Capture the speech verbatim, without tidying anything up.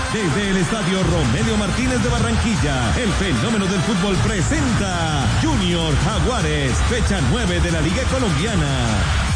Desde el estadio Romelio Martínez de Barranquilla, el fenómeno del fútbol presenta Junior Jaguares, fecha nueve de la Liga Colombiana.